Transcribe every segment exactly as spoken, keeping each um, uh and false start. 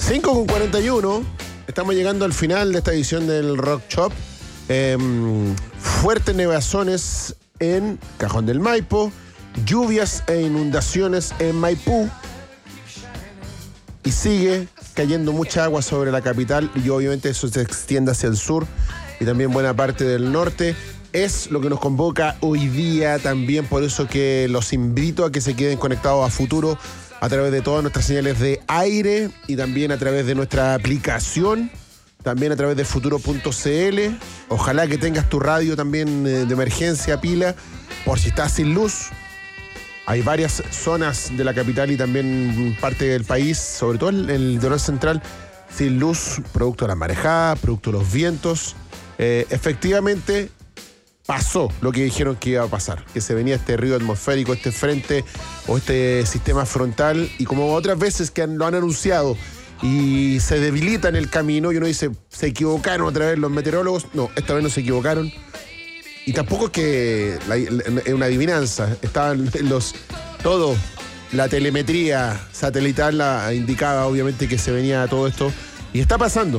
cinco con cuarenta y uno. Estamos llegando al final de esta edición del Rock Shop. Eh, fuertes nevazones en Cajón del Maipo, lluvias e inundaciones en Maipú. Y sigue cayendo mucha agua sobre la capital y obviamente eso se extiende hacia el sur y también buena parte del norte. Es lo que nos convoca hoy día también, por eso que los invito a que se queden conectados a Futuro a través de todas nuestras señales de aire y también a través de nuestra aplicación, también a través de futuro punto c l. Ojalá que tengas tu radio también eh, de emergencia, pila, por si estás sin luz. Hay varias zonas de la capital y también parte del país, sobre todo el, el litoral central, sin luz, producto de las marejadas, producto de los vientos. Eh, efectivamente, pasó lo que dijeron que iba a pasar, que se venía este río atmosférico, este frente o este sistema frontal, y como otras veces que han, lo han anunciado y se debilita en el camino y uno dice, se equivocaron otra vez los meteorólogos. No, esta vez no se equivocaron. Y tampoco es que la, la, es una adivinanza. Estaban los todo, la telemetría satelital la indicaba obviamente que se venía todo esto. Y está pasando.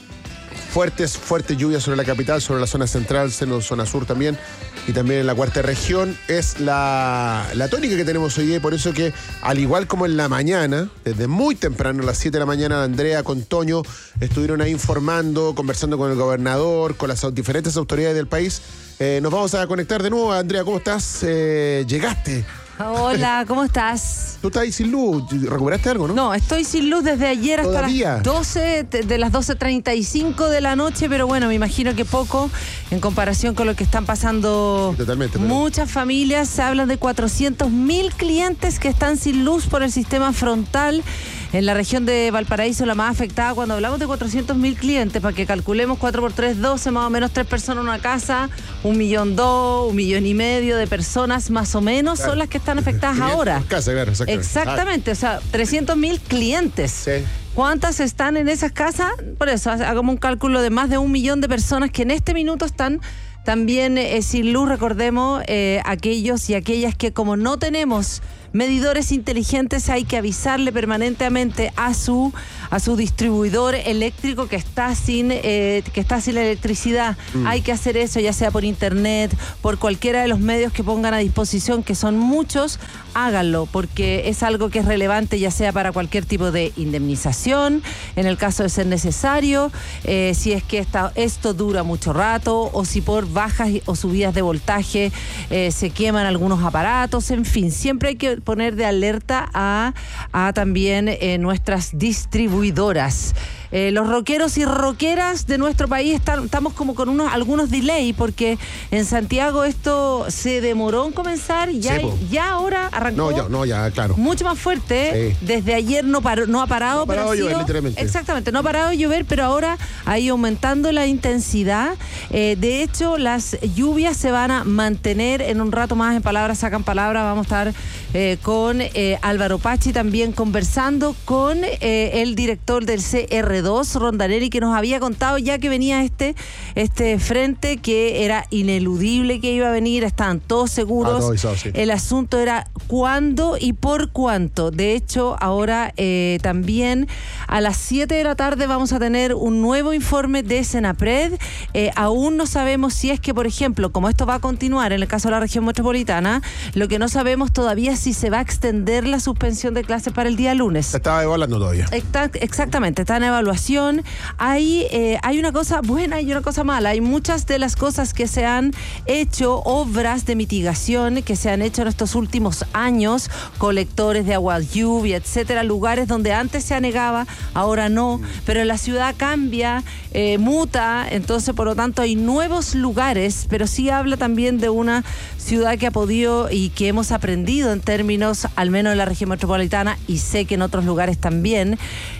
Fuertes, fuertes lluvias sobre la capital, sobre la zona central, zona sur también, y también en la cuarta región. Es la, la tónica que tenemos hoy día, y por eso que, al igual como en la mañana, desde muy temprano, a las siete de la mañana, Andrea con Toño estuvieron ahí informando, conversando con el gobernador, con las diferentes autoridades del país. Eh, nos vamos a conectar de nuevo. Andrea, ¿cómo estás? Eh, llegaste. Hola, ¿cómo estás? Tú estás ahí sin luz. ¿Recuperaste algo, no? No, estoy sin luz desde ayer hasta ¿Todavía? las doce, de las doce treinta y cinco de la noche, pero bueno, me imagino que poco en comparación con lo que están pasando. Sí, totalmente, pero... muchas familias. Se hablan de cuatrocientos mil clientes que están sin luz por el sistema frontal. En la región de Valparaíso, la más afectada, cuando hablamos de cuatrocientos mil clientes, para que calculemos cuatro por tres, doce, más o menos tres personas en una casa, un millón dos, un millón y medio de personas más o menos, claro, son las que están afectadas ahora. Casa, claro, exactamente. Exactamente, o sea, trescientos mil clientes. Sí. ¿Cuántas están en esas casas? Por eso, hagamos un cálculo de más de un millón de personas que en este minuto están también eh, sin luz. Recordemos, eh, aquellos y aquellas que, como no tenemos medidores inteligentes, hay que avisarle permanentemente a su a su distribuidor eléctrico que está sin eh, que está sin electricidad. Mm. Hay que hacer eso, ya sea por internet, por cualquiera de los medios que pongan a disposición, que son muchos. Háganlo, porque es algo que es relevante, ya sea para cualquier tipo de indemnización, en el caso de ser necesario, eh, si es que esta, esto dura mucho rato, o si por bajas o subidas de voltaje eh, se queman algunos aparatos, en fin, siempre hay que poner de alerta a, a también eh, nuestras distribuidoras. Eh, los rockeros y rockeras de nuestro país están, estamos como con unos algunos delay, porque en Santiago esto se demoró en comenzar, ya, sí, ya ahora arrancó. No, ya, no, ya, claro. Mucho más fuerte. Sí. Desde ayer no, paró, no ha parado. No ha parado pero de llover, sido, literalmente. Exactamente, no ha parado de llover, pero ahora ha ido aumentando la intensidad. Eh, de hecho, las lluvias se van a mantener en un rato más. En Palabras Sacan Palabras vamos a estar eh, con eh, Álvaro Pachi también conversando con eh, el director del C R dos, Rondanelli, que nos había contado ya que venía este, este frente, que era ineludible que iba a venir, estaban todos seguros. Ah, todo avisado, sí. El asunto era cuándo y por cuánto. De hecho, ahora eh, también a las siete de la tarde vamos a tener un nuevo informe de Senapred. Eh, aún no sabemos si es que, por ejemplo, como esto va a continuar en el caso de la región metropolitana, lo que no sabemos todavía es si se va a extender la suspensión de clases para el día lunes. Se estaba evaluando todavía. Exact, exactamente, está en evaluación. Hay, eh, hay una cosa buena y una cosa mala. Hay muchas de las cosas que se han hecho, obras de mitigación que se han hecho en estos últimos años, colectores de agua lluvia, etcétera, lugares donde antes se anegaba, ahora no, pero la ciudad cambia, eh, muta, entonces por lo tanto hay nuevos lugares, pero sí habla también de una ciudad que ha podido y que hemos aprendido en términos, al menos en la región metropolitana, y sé que en otros lugares también,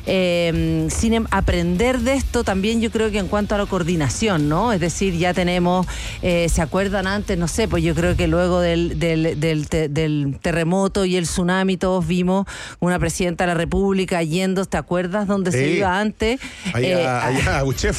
eh, sin aprender de esto también. Yo creo que en cuanto a la coordinación, ¿no? Es decir, ya tenemos, eh, ¿se acuerdan antes? No sé, pues yo creo que luego del, del, del, te, del terremoto y el tsunami todos vimos una presidenta de la República yendo, ¿te acuerdas? Donde sí. se iba antes. Allá, eh, allá a Uchef.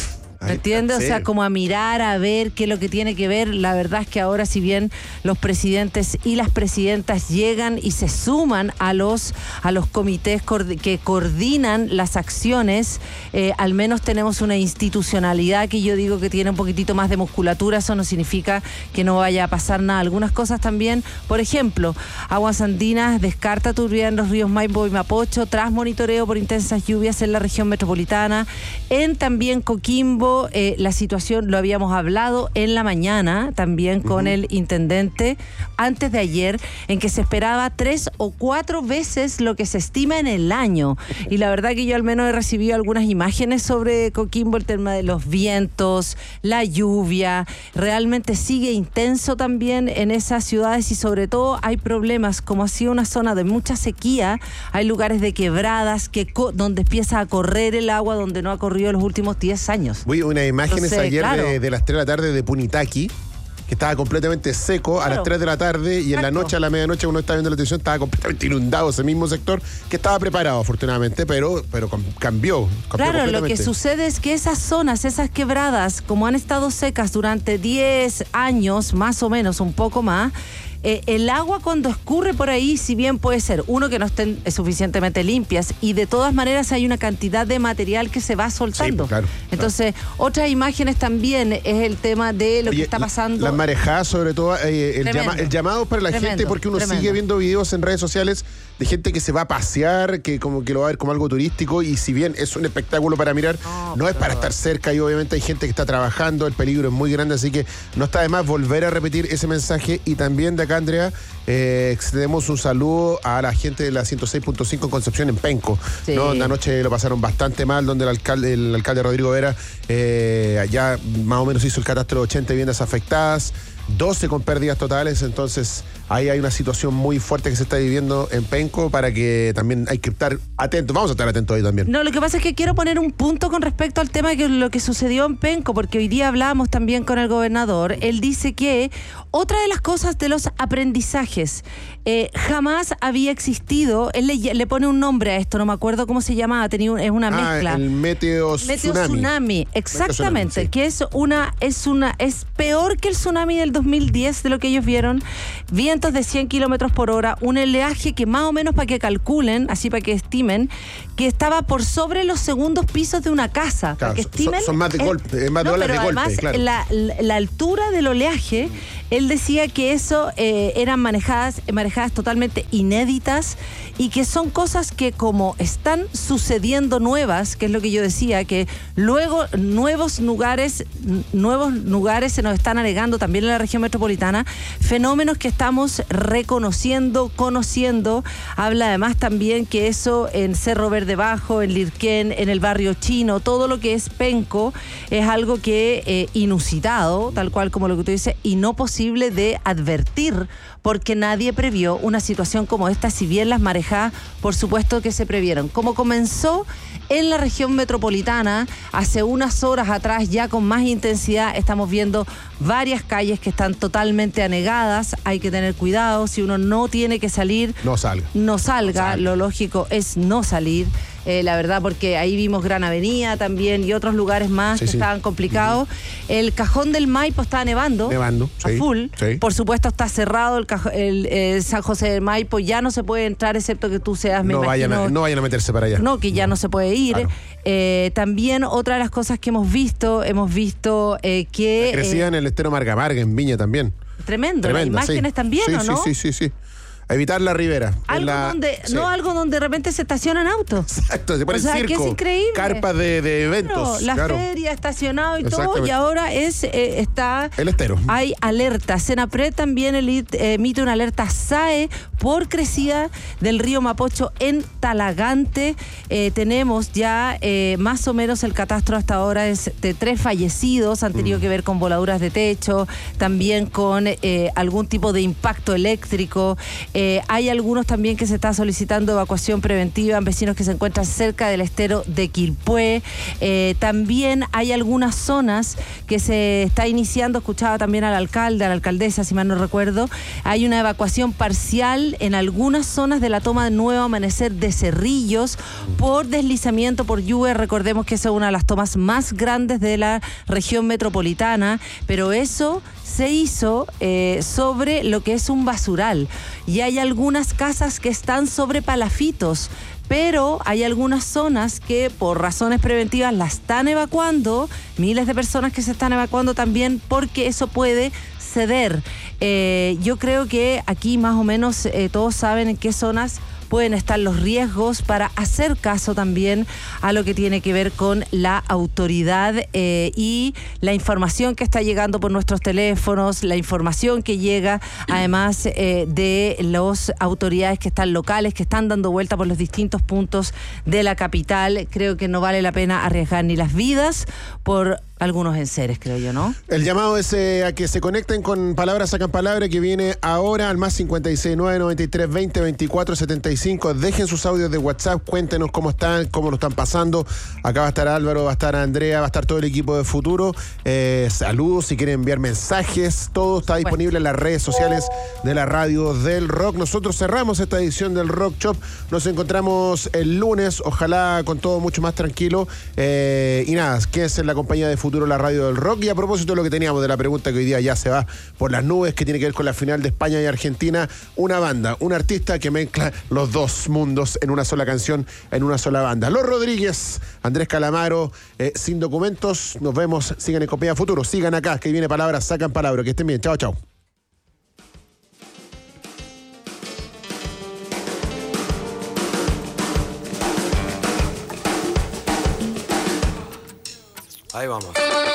¿Me entiendes? Sí. O sea, como a mirar, a ver qué es lo que tiene que ver. La verdad es que ahora, si bien los presidentes y las presidentas llegan y se suman a los, a los comités que coordinan las acciones, eh, al menos tenemos una institucionalidad que yo digo que tiene un poquitito más de musculatura. Eso no significa que no vaya a pasar nada. Algunas cosas también, por ejemplo, Aguas Andinas descarta turbidez en los ríos Maipo y Mapocho tras monitoreo por intensas lluvias en la región metropolitana. En también Coquimbo, Eh, la situación, lo habíamos hablado en la mañana también con uh-huh. el intendente antes de ayer, en que se esperaba tres o cuatro veces lo que se estima en el año. Y la verdad que yo al menos he recibido algunas imágenes sobre Coquimbo, el tema de los vientos, la lluvia, realmente sigue intenso también en esas ciudades y sobre todo hay problemas, como ha sido una zona de mucha sequía, hay lugares de quebradas que co- donde empieza a correr el agua donde no ha corrido los últimos diez años. Voy unas imágenes Entonces, ayer claro. de, de las tres de la tarde de Punitaqui, que estaba completamente seco claro. a las tres de la tarde y Exacto. en la noche, a la medianoche, uno estaba viendo la televisión, estaba completamente inundado ese mismo sector, que estaba preparado afortunadamente, pero, pero cambió, cambió Claro, lo que sucede es que esas zonas, esas quebradas, como han estado secas durante diez años, más o menos, un poco más, Eh, el agua cuando escurre por ahí, si bien puede ser, uno, que no estén suficientemente limpias, y de todas maneras hay una cantidad de material que se va soltando. Sí, claro, Entonces, claro. otras imágenes también es el tema de lo Oye, que está pasando. Las marejadas, sobre todo, eh, el, llama, el llamado para la tremendo, gente, porque uno tremendo. sigue viendo videos en redes sociales de gente que se va a pasear, que como que lo va a ver como algo turístico, y si bien es un espectáculo para mirar, no, no es para estar cerca, y obviamente hay gente que está trabajando, el peligro es muy grande, así que no está de más volver a repetir ese mensaje. Y también de acá, Andrea, eh, extendemos un saludo a la gente de la ciento seis punto cinco en Concepción, en Penco, sí. ¿no? La noche lo pasaron bastante mal, donde el alcalde, el alcalde Rodrigo Vera eh, allá más o menos hizo el catastro de ochenta viviendas afectadas, doce con pérdidas totales. Entonces ahí hay una situación muy fuerte que se está viviendo en Penco, para que también hay que estar atentos. Vamos a estar atentos ahí también. No, lo que pasa es que quiero poner un punto con respecto al tema de lo que sucedió en Penco, porque hoy día hablábamos también con el gobernador. Él dice que otra de las cosas de los aprendizajes, eh, jamás había existido, él le, le pone un nombre a esto, no me acuerdo cómo se llamaba, tenía un, es una mezcla. Ah, el meteo tsunami. Meteo tsunami, exactamente, tsunami, sí. que es una, es una, es peor que el tsunami del dos mil diez, de lo que ellos vieron. Vientos de cien kilómetros por hora, un oleaje que más o menos, para que calculen, así para que estimen, que estaba por sobre los segundos pisos de una casa. Claro, para que estimen, son, son más de es, golpe, más no, de olas de además, golpe, claro. La, la, la altura del oleaje, él decía que eso eh, eran manejadas, manejadas totalmente inéditas, y que son cosas que, como están sucediendo nuevas, que es lo que yo decía, que luego nuevos lugares, nuevos lugares se nos están agregando también en la región metropolitana, fenómenos que estamos reconociendo, conociendo. Habla además también que eso en Cerro Verde Bajo, en Lirquén, en el barrio chino, todo lo que es Penco, es algo que eh, inusitado, tal cual como lo que tú dices, y no posible de advertir, porque nadie previó una situación como esta, si bien las marejadas, por supuesto que se previeron. Como comenzó en la región metropolitana, hace unas horas atrás, ya con más intensidad, estamos viendo varias calles que están totalmente anegadas. Hay que tener cuidado, si uno no tiene que salir, no salga. No salga, no salga. Lo lógico es no salir. Eh, la verdad, porque ahí vimos Gran Avenida también y otros lugares más sí, que sí. estaban complicados. Uh-huh. El Cajón del Maipo está nevando. Nevando, a sí, full. Sí. Por supuesto está cerrado el, Caj- el eh, San José del Maipo, ya no se puede entrar excepto que tú seas, me no imagino. Vayan a, no vayan a meterse para allá. No, que ya no se puede ir. Claro. Eh, también otra de las cosas que hemos visto, hemos visto eh, que... Crecía eh, en el estero Marga Marga, en Viña también. Tremendo, las imágenes sí. también, sí, ¿o no? Sí, sí, sí, sí. Evitar la ribera. Algo la, donde, sí. no algo donde de repente se estacionan autos. Exacto, se pone o sea, circo. que es increíble. Carpas de, de eventos. Claro, la claro. feria, estacionado y todo, y ahora es eh, está... El estero. Hay alerta. Senapred también emite una alerta S A E por crecida del río Mapocho en Talagante. Eh, tenemos ya eh, más o menos el catastro hasta ahora es de tres fallecidos, han tenido mm. que ver con voladuras de techo, también con eh, algún tipo de impacto eléctrico. Eh, hay algunos también que se está solicitando evacuación preventiva en vecinos que se encuentran cerca del estero de Quilpué. Eh, también hay algunas zonas que se está iniciando, escuchaba también al alcalde, a la alcaldesa, si mal no recuerdo, hay una evacuación parcial en algunas zonas de la toma de Nuevo Amanecer de Cerrillos por deslizamiento, por lluvia. Recordemos que esa es una de las tomas más grandes de la región metropolitana, pero eso se hizo eh, sobre lo que es un basural, y hay algunas casas que están sobre palafitos, pero hay algunas zonas que por razones preventivas la están evacuando, miles de personas que se están evacuando también porque eso puede ceder. Eh, yo creo que aquí más o menos eh, todos saben en qué zonas pueden estar los riesgos para hacer caso también a lo que tiene que ver con la autoridad eh, y la información que está llegando por nuestros teléfonos, la información que llega además eh, de las autoridades que están locales, que están dando vuelta por los distintos puntos de la capital. Creo que no vale la pena arriesgar ni las vidas por algunos enseres, creo yo, ¿no? El llamado es eh, a que se conecten con Palabras Sacan Palabra, que viene ahora al más cincuenta y seis, nueve noventa y tres, veinte, veinticuatro, setenta y cinco. Dejen sus audios de WhatsApp, cuéntenos cómo están, cómo lo están pasando. Acá va a estar Álvaro, va a estar Andrea, va a estar todo el equipo de Futuro. Eh, saludos, si quieren enviar mensajes, todo está disponible en las redes sociales de la Radio del Rock. Nosotros cerramos esta edición del Rock Shop. Nos encontramos el lunes, ojalá con todo mucho más tranquilo. Eh, y nada, quédense en la compañía de Futuro, la Radio del Rock. Y a propósito de lo que teníamos de la pregunta que hoy día ya se va por las nubes, que tiene que ver con la final de España y Argentina, una banda, un artista que mezcla los dos mundos en una sola canción, en una sola banda. Los Rodríguez, Andrés Calamaro, eh, Sin Documentos. Nos vemos, sigan en compañía de Futuro, sigan acá, que viene Palabras Sacan Palabra. Que estén bien, chao, chao. Ahí vamos.